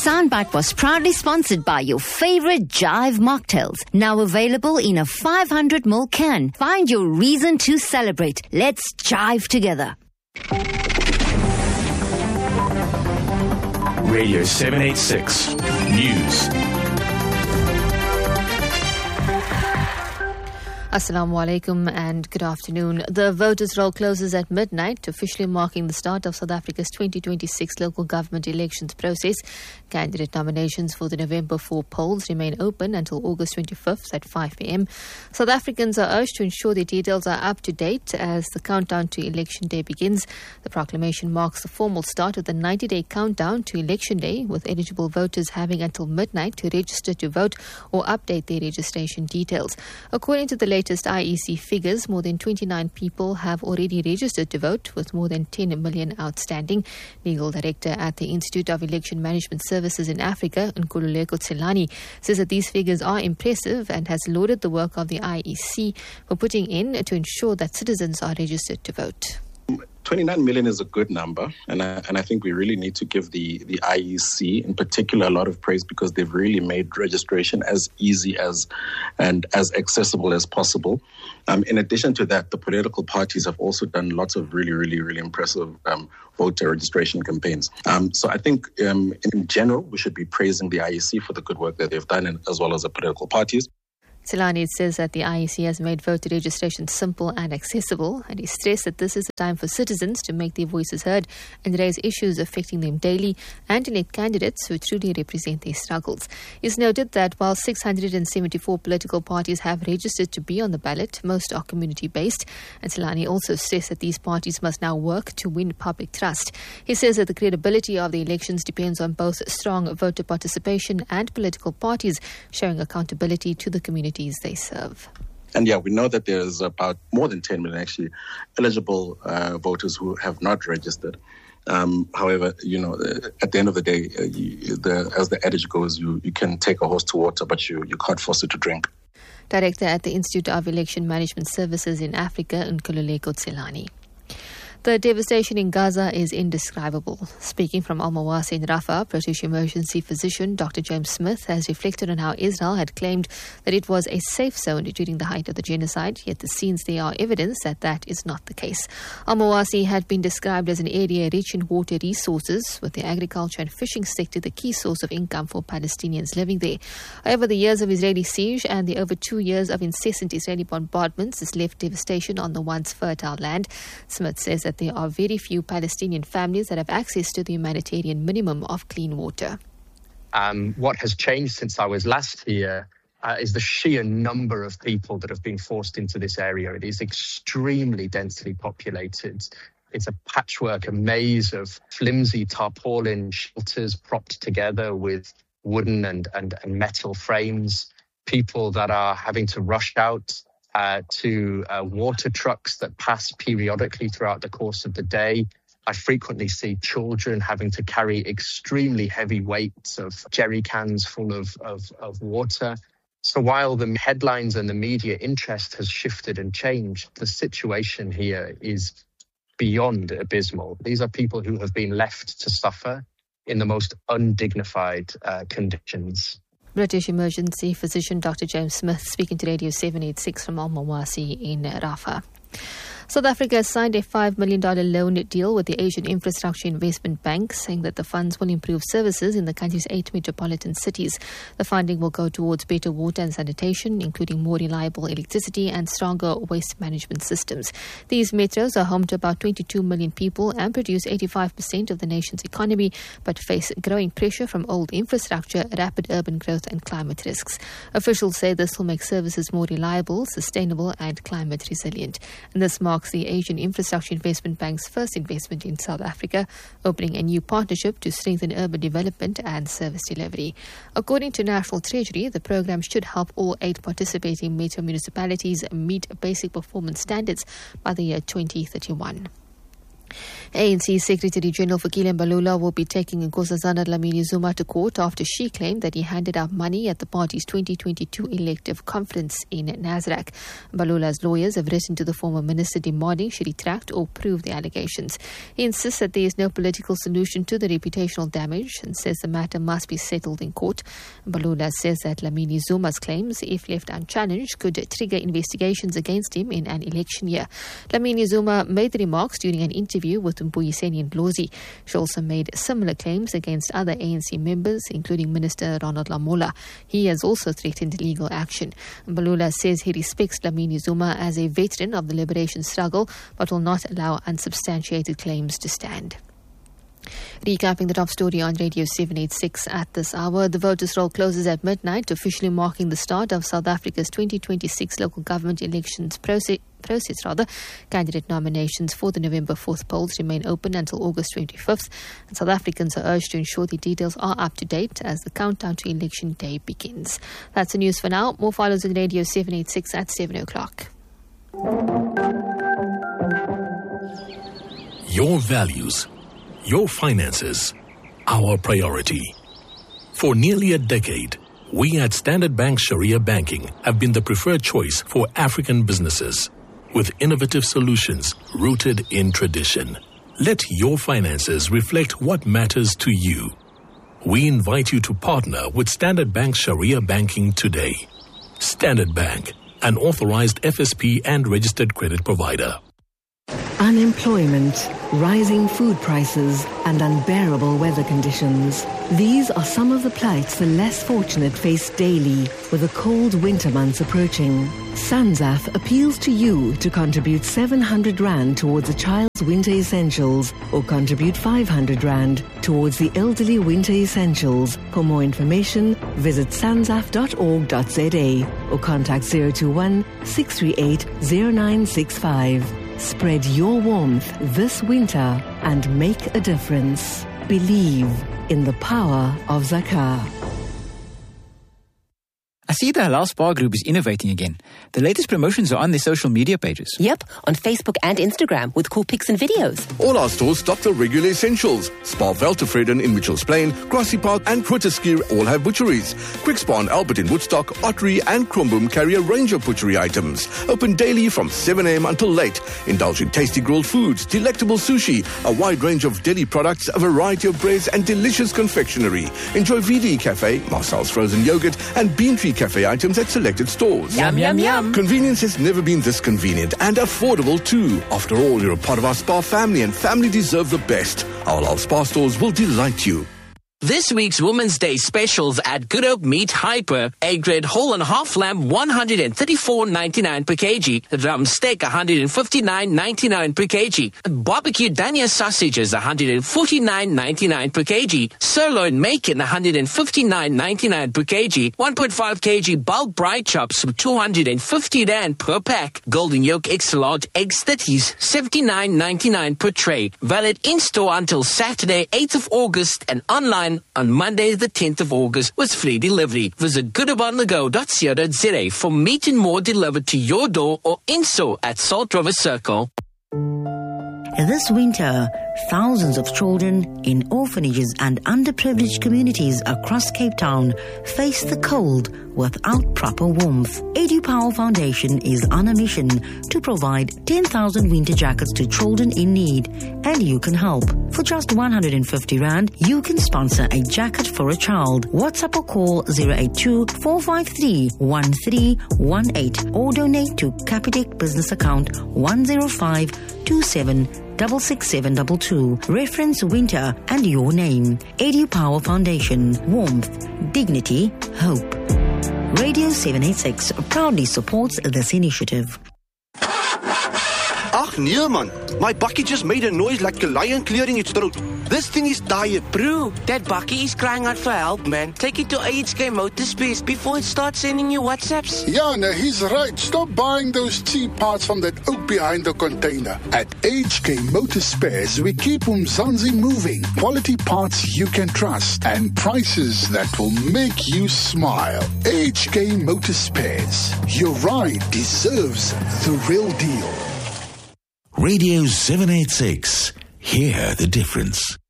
soundbite was proudly sponsored by your favorite Jive mocktails. Now available in a 500ml can. Find your reason to celebrate. Let's jive together. Radio 786 News. Assalamu alaikum and good afternoon. The voters' roll closes at midnight, officially marking the start of South Africa's 2026 local government elections process. Candidate nominations for the November 4 polls remain open until August 25th at 5 p.m. South Africans are urged to ensure their details are up to date as the countdown to election day begins. The proclamation marks the formal start of the 90-day countdown to election day, with eligible voters having until midnight to register to vote or update their registration details. According to the latest IEC figures, more than 29 people have already registered to vote, with more than 10 million outstanding. Legal Director at the Institute of Election Management Services in Africa, Nkululeko Tselane, says that these figures are impressive and has lauded the work of the IEC for putting in to ensure that citizens are registered to vote. 29 million is a good number, and I think we really need to give the IEC in particular a lot of praise, because they've really made registration as easy and as accessible as possible. In addition to that, the political parties have also done lots of really impressive voter registration campaigns. So I think in general, we should be praising the IEC for the good work that they've done, as well as the political parties. Tselane says that the IEC has made voter registration simple and accessible, and he stressed that this is a time for citizens to make their voices heard and raise issues affecting them daily, and to elect candidates who truly represent their struggles. He's noted that while 674 political parties have registered to be on the ballot, most are community-based, and Tselane also stressed that these parties must now work to win public trust. He says that the credibility of the elections depends on both strong voter participation and political parties showing accountability to the community they serve. And we know that there's about more than 10 million actually eligible voters who have not registered. However, at the end of the day, as the adage goes, you can take a horse to water, but you can't force it to drink. Director at the Institute of Election Management Services in Africa, Nkululeko Tselane. The devastation in Gaza is indescribable. Speaking from Al Mawasi in Rafah, British emergency physician Dr. James Smith has reflected on how Israel had claimed that it was a safe zone during the height of the genocide, yet the scenes there are evidence that that is not the case. Al Mawasi had been described as an area rich in water resources, with the agriculture and fishing sector the key source of income for Palestinians living there. However, the years of Israeli siege and the over 2 years of incessant Israeli bombardments has left devastation on the once fertile land. Smith says that there are very few Palestinian families that have access to the humanitarian minimum of clean water. What has changed since I was last here is the sheer number of people that have been forced into this area. It is extremely densely populated. It's a patchwork, a maze of flimsy tarpaulin shelters propped together with wooden and metal frames. People that are having to rush out to water trucks that pass periodically throughout the course of the day. I frequently see children having to carry extremely heavy weights of jerry cans full of water. So while the headlines and the media interest has shifted and changed, the situation here is beyond abysmal. These are people who have been left to suffer in the most undignified conditions. British emergency physician Dr. James Smith speaking to Radio 786 from Al Mawasi in Rafah. South Africa has signed a $5 million loan deal with the Asian Infrastructure Investment Bank, saying that the funds will improve services in the country's 8 metropolitan cities. The funding will go towards better water and sanitation, including more reliable electricity and stronger waste management systems. These metros are home to about 22 million people and produce 85% of the nation's economy, but face growing pressure from old infrastructure, rapid urban growth and climate risks. Officials say this will make services more reliable, sustainable and climate resilient. And this marks the Asian Infrastructure Investment Bank's first investment in South Africa, opening a new partnership to strengthen urban development and service delivery. According to National Treasury, the program should help all 8 participating metro municipalities meet basic performance standards by the year 2031. ANC Secretary-General Fikile Mbalula will be taking Nkosazana Dlamini Zuma to court after she claimed that he handed out money at the party's 2022 elective conference in Nasrec. Mbalula's lawyers have written to the former minister demanding she retract or prove the allegations. He insists that there is no political solution to the reputational damage and says the matter must be settled in court. Mbalula says that Dlamini Zuma's claims, if left unchallenged, could trigger investigations against him in an election year. Dlamini Zuma made the remarks during an interview with Mbuyiseni Ndlozi. She also made similar claims against other ANC members, including Minister Ronald Lamola. He has also threatened legal action. Mbalula says he respects Dlamini Zuma as a veteran of the liberation struggle, but will not allow unsubstantiated claims to stand. Recapping the top story on Radio 786 at this hour, the voters' roll closes at midnight, officially marking the start of South Africa's 2026 local government elections process. Candidate nominations for the November 4th polls remain open until August 25th, and South Africans are urged to ensure the details are up to date as the countdown to election day begins. That's the news for now. More follows on Radio 786 at 7 o'clock. Your values, your finances, our priority. For nearly a decade, we at Standard Bank Sharia Banking have been the preferred choice for African businesses, with innovative solutions rooted in tradition. Let your finances reflect what matters to you. We invite you to partner with Standard Bank Sharia Banking today. Standard Bank, an authorized FSP and registered credit provider. Unemployment, rising food prices, and unbearable weather conditions. These are some of the plights the less fortunate face daily with the cold winter months approaching. SANZAF appeals to you to contribute 700 Rand towards a child's winter essentials or contribute 500 Rand towards the elderly winter essentials. For more information, visit sanzaf.org.za or contact 021 638 0965. Spread your warmth this winter and make a difference. Believe in the power of Zakah. I see the Halal Spa Group is innovating again. The latest promotions are on their social media pages. Yep, on Facebook and Instagram with cool pics and videos. All our stores stock the regular essentials. Spa Veltevreden in Mitchells Plain, Grassy Park and Grooteskier all have butcheries. Quick Spa and Albert in Woodstock, Ottery and Kromboom carry a range of butchery items. Open daily from 7 a.m. until late. Indulge in tasty grilled foods, delectable sushi, a wide range of deli products, a variety of breads and delicious confectionery. Enjoy VD Cafe, Marcel's frozen yogurt and Bean Tree Cafe items at selected stores. Yum, yum, yum. Convenience has never been this convenient and affordable too. After all, you're a part of our Spa family and family deserve the best. Our Halal Spa stores will delight you. This week's Women's Day specials at Good Hope Meat Hyper. A-grade whole and half lamb, $134.99 per kg. Drum steak, $159.99 per kg. Barbecue Dania sausages, $149.99 per kg. Sirloin Macon, $159.99 per kg. 1.5 kg bulk bride chops, 250 Rand per pack. Golden Yolk extra large eggs 30s, $79.99 per tray. Valid in-store until Saturday, 8th of August and online on Monday, the 10th of August, with free delivery. Visit goodabonthego.co.za for meat and more delivered to your door or in-store at Salt River Circle. This winter, thousands of children in orphanages and underprivileged communities across Cape Town face the cold without proper warmth. EduPower Foundation is on a mission to provide 10,000 winter jackets to children in need, and you can help. For just 150 Rand, you can sponsor a jacket for a child. WhatsApp or call 082-453-1318 or donate to Capitec business account 10527666722. Reference winter and your name. EduPower Foundation. Warmth, dignity, hope. Radio 786 proudly supports this initiative. Ach nee man, my bakkie just made a noise like a lion clearing its throat. This thing is tired. Bro, that bakkie is crying out for help, man. Take it to HK Motorspares before it starts sending you WhatsApps. Yeah, no, he's right. Stop buying those cheap parts from that oak behind the container. At HK Motorspares, we keep Umzansi moving. Quality parts you can trust and prices that will make you smile. HK Motorspares. Your ride deserves the real deal. Radio 786, Hear the difference.